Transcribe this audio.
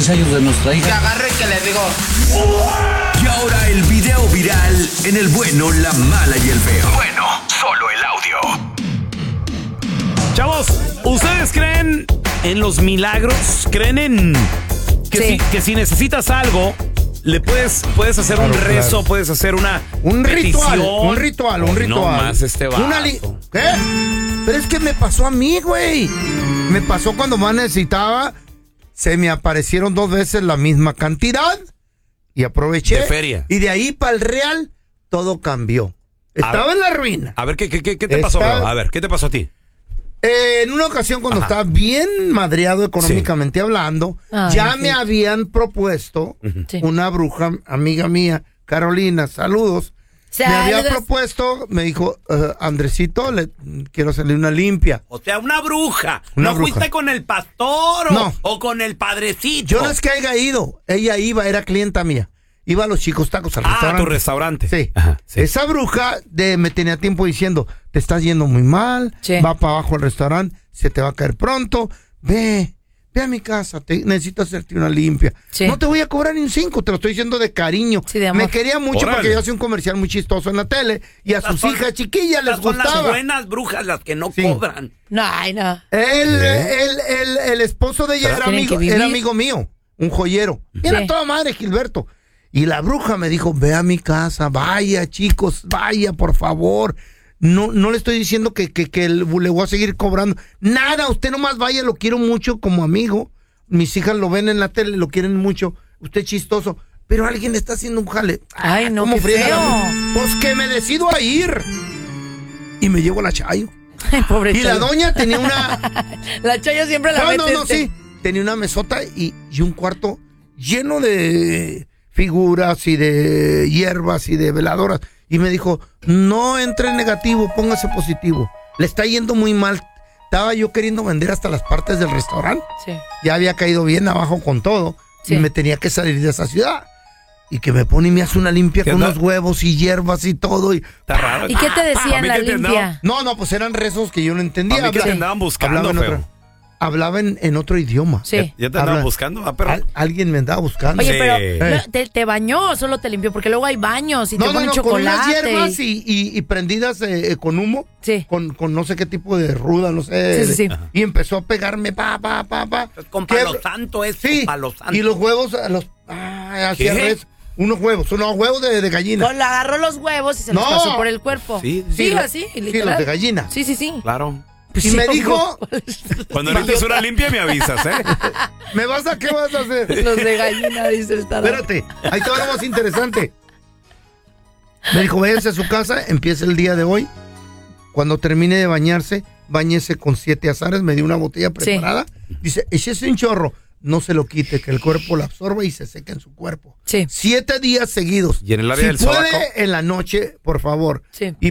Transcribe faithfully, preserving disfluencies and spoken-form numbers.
quince años de nuestra hija. Que agarre que le digo. Y ahora el video viral en El Bueno, la Mala y el Feo. Bueno, solo el audio. Chavos, ¿ustedes creen en los milagros? ¿Creen en que, Sí. si, que si necesitas algo, le puedes, puedes hacer Claro, un rezo, claro. puedes hacer una Un ritual, petición? un ritual, un Oh, ritual. No más este vato. Una li- ¿Qué? Pero es que me pasó a mí, güey. Me pasó cuando más necesitaba. Se me aparecieron dos veces la misma cantidad y aproveché. De feria. Y de ahí para el real, todo cambió. Estaba ver. en la ruina. A ver, ¿qué, qué, qué te pasó, Está- bro? A ver, ¿qué te pasó a ti? Eh, en una ocasión cuando Ajá. estaba bien madreado económicamente hablando, Ay, ya sí. me habían propuesto Sí. una bruja, amiga mía, Carolina, saludos. Me había Saludos. propuesto, me dijo, eh, Andresito, le quiero hacerle una limpia. O sea, una bruja. Una ¿No bruja. fuiste con el pastor o, No. o con el padrecito? Yo no es que haya ido, ella iba, era clienta mía. Iba a los Chicos Tacos al Ah, restaurante. tu restaurante. Sí. Ajá, sí. Esa bruja de, me tenía tiempo diciendo, te estás yendo muy mal, Sí. va para abajo al restaurante, se te va a caer pronto, ve, ve a mi casa, te, necesito hacerte una limpia. Sí. No te voy a cobrar ni un cinco, te lo estoy diciendo de cariño. Sí, de amor. Me quería mucho Órale. porque yo hacía un comercial muy chistoso en la tele y a Estas sus son- hijas chiquillas les Estas son las gustaba. buenas brujas, las que no Sí. cobran. No, ay, no. El, el, el, el esposo de ella era Tienen amigo, que vivir. era amigo mío, un joyero. Y era Sí. toda madre, Gilberto. Y la bruja me dijo, ve a mi casa, vaya chicos, vaya por favor. No, no le estoy diciendo que, que, que le voy a seguir cobrando. Nada, usted nomás vaya, lo quiero mucho como amigo. Mis hijas lo ven en la tele, lo quieren mucho. Usted chistoso. Pero alguien le está haciendo un jale. Ay, no, ¿cómo qué friega la feo. bruja? Pues que me decido a ir. Y me llevo la Chayo. Ay, pobre Y la Chayo. doña tenía una... La Chayo siempre la No, mete. no, no, este- sí. Tenía una mesota y, y un cuarto lleno de figuras y de hierbas y de veladoras. Y me dijo, no entre negativo, póngase positivo. Le está yendo muy mal. Estaba yo queriendo vender hasta las partes del restaurante. Sí. Ya había caído bien abajo con todo. Sí. Y me tenía que salir de esa ciudad. Y que me pone y me hace una limpia ¿Qué con onda? unos huevos y hierbas y todo. Y... Está raro. ¿Y qué te Pa' decían mí la que te limpia? No, no, pues eran rezos que yo no entendía. Para mí que Habla- te andaban buscando, hablaba en, feo. otra- hablaba en, en otro idioma. Sí. ¿Ya te andaban Habla- buscando? Ah, pero... Al- alguien me andaba buscando. Oye, Sí. pero Eh. no, ¿te, ¿te bañó o solo te limpió? Porque luego hay baños y no, te no, ponen no, con unas chocolate. hierbas y- y, y- y prendidas eh, eh, con humo. Sí. Con, con no sé qué tipo de ruda, no sé. Sí, sí, sí. de- Y empezó a pegarme, pa, pa, pa, pa. Con ¿Qué? palo santo es Sí. con palo santo. Y los huevos, a los. Ah, hacía ¿Qué? res- unos huevos, unos huevos de, de gallina. Con- agarró los huevos y se los No. pasó por el cuerpo. Sí, sí, lo- así, sí, literal. los de gallina. Sí, sí, sí. Claro. Pues Y sí, me como- dijo, Cuando necesites una limpia me avisas, ¿eh? ¿me vas a qué vas a hacer? Los de gallina, dice el tarado. Espérate, ahí está lo más interesante. Me dijo, váyase a su casa, empieza el día de hoy. Cuando termine de bañarse, báñese con siete azares. Me dio una botella preparada. Dice, échese un chorro. No se lo quite, que el cuerpo lo absorba y se seque en su cuerpo. Sí. Siete días seguidos. ¿Y en el área si del puede, sobaco? en la noche, por favor. Sí. Y